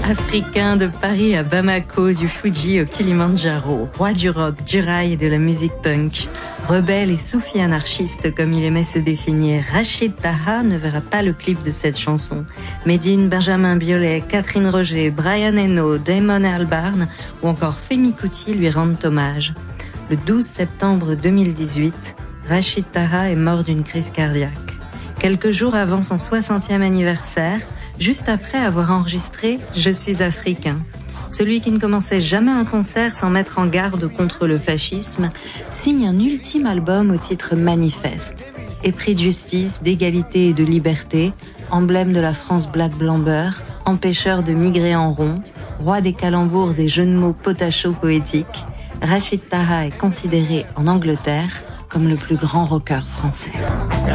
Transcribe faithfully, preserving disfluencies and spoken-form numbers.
Africain de Paris à Bamako, du Fuji au Kilimandjaro, roi du rock, du rail et de la musique punk, rebelle et soufi anarchiste comme il aimait se définir, Rachid Taha ne verra pas le clip de cette chanson. Medine, Benjamin Biolay, Catherine Roger, Brian Eno, Damon Albarn ou encore Femi Kuti lui rendent hommage. Le douze septembre deux mille dix-huit, Rachid Taha est mort d'une crise cardiaque. Quelques jours avant son soixantième anniversaire, juste après avoir enregistré « Je suis africain ». Celui qui ne commençait jamais un concert sans mettre en garde contre le fascisme signe un ultime album au titre manifeste. Épris de justice, d'égalité et de liberté, emblème de la France black blanc beurre, empêcheur de migrer en rond, roi des calembours et jeux de mots potachos poétiques, Rachid Taha est considéré en Angleterre comme le plus grand rocker français.